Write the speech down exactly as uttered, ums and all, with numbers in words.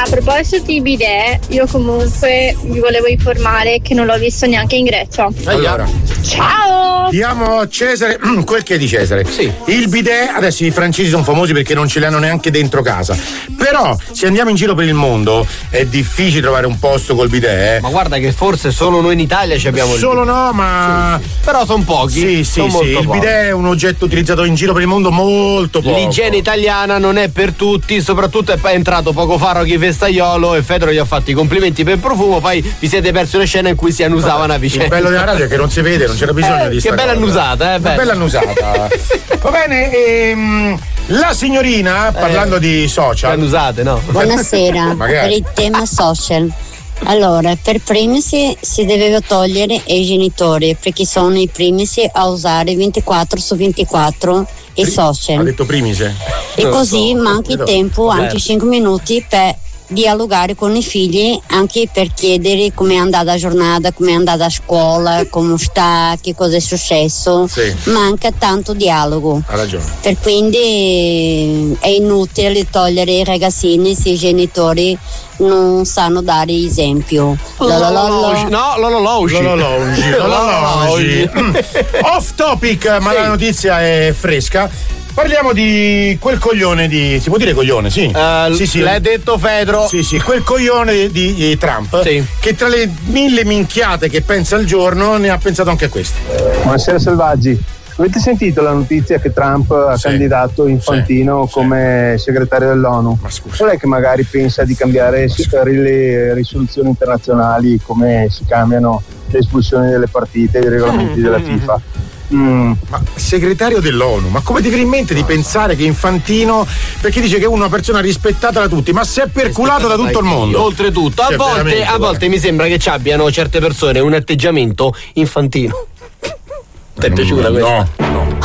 proposito di bidet, io comunque vi volevo informare che non l'ho visto neanche in Grecia. Allora, ciao! Diamo a Cesare quel che è di Cesare. Sì. Il bidet, adesso i francesi sono famosi perché non ce li hanno neanche dentro casa. Però, se andiamo in giro per il mondo, è difficile trovare un posto col bidet. Eh. Ma guarda che forse solo noi in Italia ci abbiamo il Solo bidet. no, ma. Sì, sì. Però sono pochi. Sì, sì, son sì. molto Il pochi. bidet è un oggetto utilizzato in giro per il mondo molto poco. L'igiene italiana non è per tutti, soprattutto è entrato poco fa Rocky Festaiolo e Fedro gli ha fatto i complimenti per il profumo, poi vi siete persi una scena in cui si annusavano a vicenda. Il bello della radio è che non si vede, non c'era bisogno eh, di che sta bella cosa. annusata, eh, Una bella annusata. Va bene, ehm, la signorina, parlando eh, di social. Annusate, no? Buonasera, per il tema social. Allora, per privacy si deve togliere ai genitori perché sono i primici a usare ventiquattro su ventiquattro i Pri- social. Ha detto primise? E Non così so. manca il tempo, Vabbè. anche cinque minuti per dialogare con i figli, anche per chiedere come è andata la giornata, come è andata a scuola, come sta, che cosa è successo. Sì. Manca tanto dialogo. Ha ragione. Per quindi è inutile togliere i ragazzini se i genitori non sanno dare esempio. Lololologi. No, lolologi. Lolologi. Lolologi. Off topic, ma Sì. la notizia è fresca. Parliamo di quel coglione di. Si può dire coglione, sì? Uh, sì, sì. L'hai detto Fedro. Sì, sì, quel coglione di, di Trump. Sì. Che tra le mille minchiate che pensa al giorno ne ha pensato anche a questa. Buonasera selvaggi. Avete sentito la notizia che Trump ha Sì. candidato Infantino Sì. come segretario dell'ONU? Ma scusa. Non è che magari pensa di cambiare le risoluzioni internazionali, come si cambiano le espulsioni delle partite, i regolamenti della FIFA? Mm. Ma segretario dell'ONU, ma come ti viene in mente di pensare che Infantino, perché dice che è una persona rispettata da tutti, ma si è perculato da tutto il mondo. Oltretutto, a Cioè, volte, veramente, a volte mi sembra che ci abbiano certe persone un atteggiamento infantino. Ti è piaciuta questa? No, no.